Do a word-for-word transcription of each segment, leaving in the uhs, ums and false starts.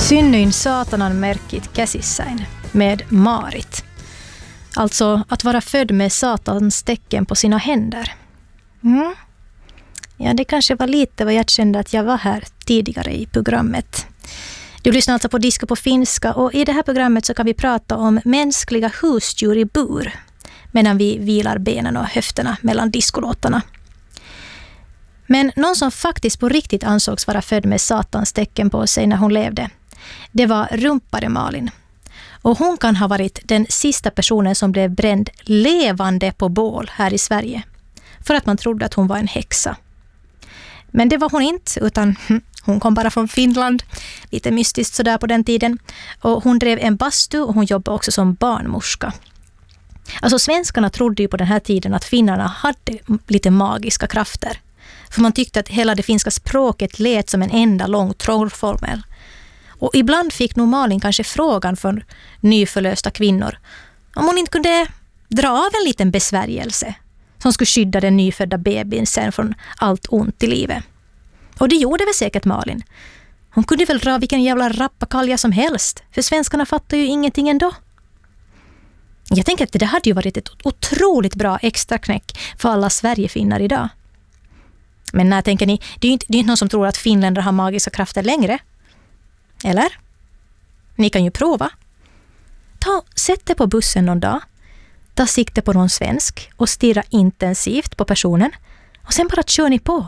Synnyin saatanan merkit käsissäin med Marit. Alltså att vara född med satans tecken på sina händer. Mm. Ja, det kanske var lite vad jag kände att jag var här tidigare i programmet. Du lyssnar alltså på Disco på finska, och i det här programmet så kan vi prata om mänskliga husdjur i bur medan vi vilar benen och höfterna mellan diskolåtarna. Men någon som faktiskt på riktigt ansågs vara född med satans tecken på sig när hon levde, det var Rumpare Malin. Och hon kan ha varit den sista personen som blev bränd levande på bål här i Sverige, för att man trodde att hon var en häxa. Men det var hon inte, utan hon kom bara från Finland, lite mystiskt sådär på den tiden. Och hon drev en bastu och hon jobbade också som barnmorska. Alltså svenskarna trodde ju på den här tiden att finnarna hade lite magiska krafter. För man tyckte att hela det finska språket lät som en enda lång trollformel. Och ibland fick nog Malin kanske frågan från nyförlösta kvinnor om hon inte kunde dra av en liten besvärjelse som skulle skydda den nyfödda bebisen sen från allt ont i livet. Och det gjorde väl säkert Malin. Hon kunde väl dra vilken jävla rappakalja som helst, för svenskarna fattar ju ingenting ändå. Jag tänker att det hade ju varit ett otroligt bra extra knäck för alla Sverigefinnar idag. Men när tänker ni, det är ju inte, det är inte någon som tror att finländare har magiska krafter längre. Eller? Ni kan ju prova. Ta, sätt dig på bussen någon dag. Ta sikte på någon svensk och stirra intensivt på personen. Och sen bara kör ni på.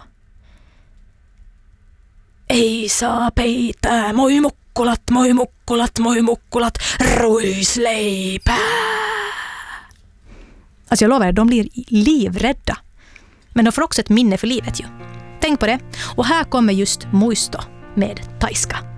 Ei saa peitä, moi mukkulat, moi mukkulat, moi mukkulat, ruisleipää. Alltså jag lovar er, de blir livrädda. Men de får också ett minne för livet ju. Tänk på det. Och här kommer just Muisto med Taiska.